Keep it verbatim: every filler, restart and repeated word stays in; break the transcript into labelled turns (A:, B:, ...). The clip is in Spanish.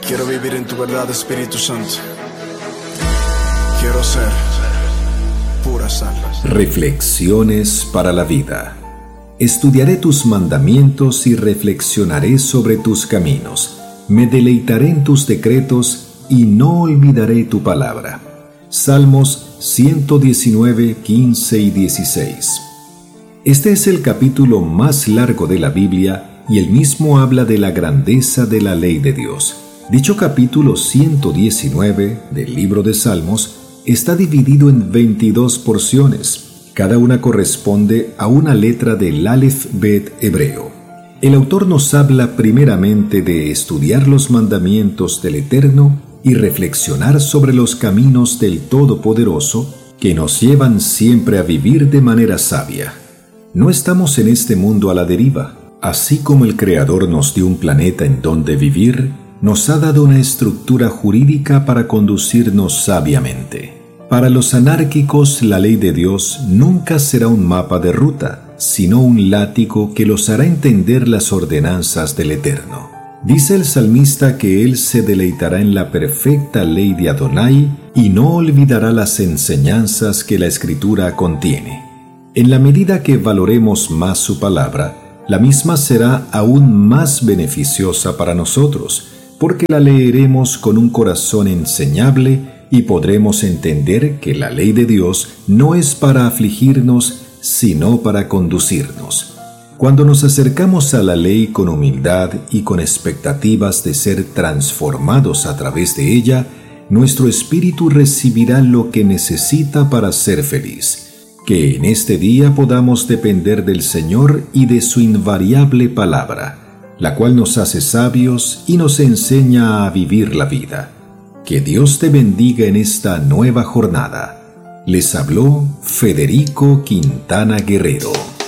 A: Quiero vivir en tu verdad, Espíritu Santo. Quiero ser pura sal.
B: Reflexiones para la vida. Estudiaré tus mandamientos y reflexionaré sobre tus caminos. Me deleitaré en tus decretos y no olvidaré tu palabra. Salmos ciento diecinueve, quince y dieciséis. Este es el capítulo más largo de la Biblia y el mismo habla de la grandeza de la ley de Dios. Dicho capítulo ciento diecinueve del libro de Salmos está dividido en veintidós porciones. Cada una corresponde a una letra del Aleph Bet hebreo. El autor nos habla primeramente de estudiar los mandamientos del Eterno y reflexionar sobre los caminos del Todopoderoso que nos llevan siempre a vivir de manera sabia. No estamos en este mundo a la deriva. Así como el Creador nos dio un planeta en donde vivir, nos ha dado una estructura jurídica para conducirnos sabiamente. Para los anárquicos, la ley de Dios nunca será un mapa de ruta, sino un látigo que los hará entender las ordenanzas del Eterno. Dice el salmista que él se deleitará en la perfecta ley de Adonai y no olvidará las enseñanzas que la Escritura contiene. En la medida que valoremos más su palabra, la misma será aún más beneficiosa para nosotros, porque la leeremos con un corazón enseñable y podremos entender que la ley de Dios no es para afligirnos, sino para conducirnos. Cuando nos acercamos a la ley con humildad y con expectativas de ser transformados a través de ella, nuestro espíritu recibirá lo que necesita para ser feliz. Que en este día podamos depender del Señor y de su invariable palabra, la cual nos hace sabios y nos enseña a vivir la vida. Que Dios te bendiga en esta nueva jornada. Les habló Federico Quintana Guerrero.